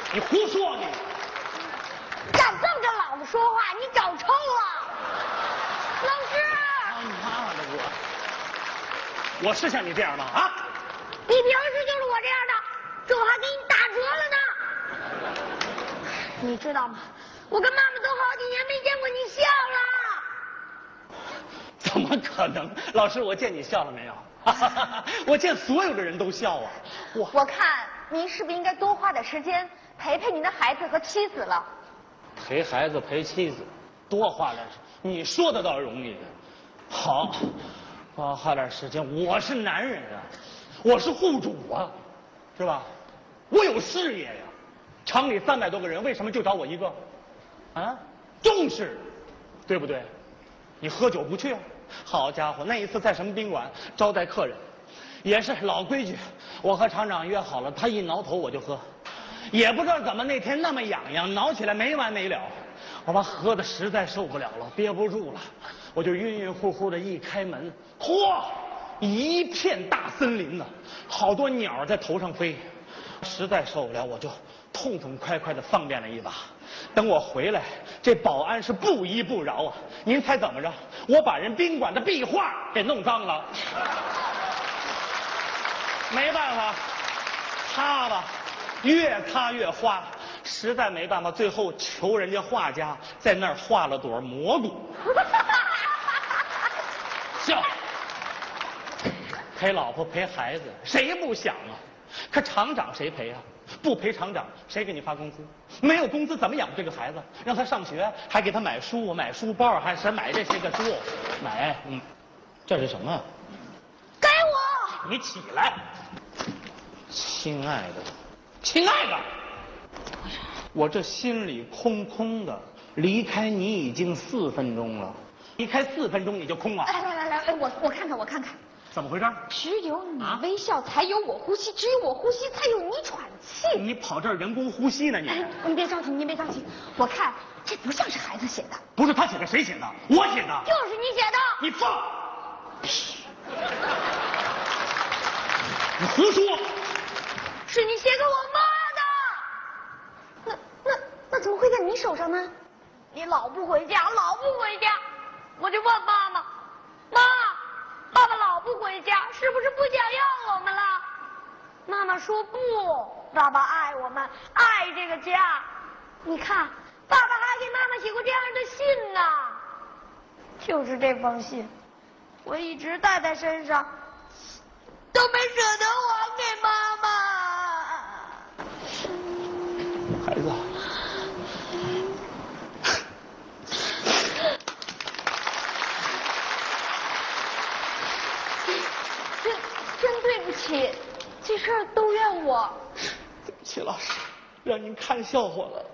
你胡说你！ 敢瞪着老子说话，你找抽了！老师， 你妈的我是像你这样吗？啊？ 你平时就是我这样的，这我还给你打折了呢。你知道吗？我跟妈妈都好几年没见过你笑了。 怎么可能？老师，我见你笑了没有？我见所有的人都笑啊！ 我看您是不是应该多花点时间陪陪您的孩子和妻子了？ 陪孩子陪妻子，多花点时间，你说的倒容易。好，多花点时间。我是男人啊，我是户主啊，是吧？我有事业呀。厂里300多个人，为什么就找我一个？啊，重视，对不对？你喝酒不去啊？好家伙，那一次在什么宾馆招待客人，也是老规矩，我和厂长约好了，他一挠头我就喝，也不知道怎么那天那么痒痒，挠起来没完没了，我把喝的实在受不了了，憋不住了，我就晕晕乎乎的一开门，嚯，一片大森林呢，好多鸟在头上飞，实在受不了，我就痛痛快快的方便了一把。等我回来，这保安是不依不饶啊！您猜怎么着？我把人宾馆的壁画给弄脏了，没办法，擦吧，越擦越花，实在没办法，最后求人家画家在那儿画了朵蘑菇。笑，陪老婆陪孩子，谁不想啊？可厂长谁陪啊？不陪厂长，谁给你发工资？没有工资怎么养这个孩子？让他上学，还给他买书、买书包，还是买这些个书，买，这是什么？ 该我。 你起来，亲爱的，亲爱的，我这心里空空的，离开你已经4分钟了，离开4分钟你就空了。 来，我看看，我看看。 怎么回事？ 只有你微笑，才有我呼吸；只有我呼吸，才有你喘气。 你跑这儿人工呼吸呢？ 您别着急，您别着急。我看这不像是孩子写的。 不是他写的，谁写的？我写的。 就是你写的。 你放屁！你胡说！ 是你写给我妈的。那怎么会在你手上呢？你老不回家，老不回家，我就问妈妈，妈。爸爸老不回家，是不是不想要我们了？妈妈说不，爸爸爱我们，爱这个家。你看，爸爸还给妈妈写过这样的信呢。就是这封信，我一直带在身上，都没舍得还给妈妈。 孩子。 真对不起，这事儿都怨我。 对不起，老师，让您看笑话了。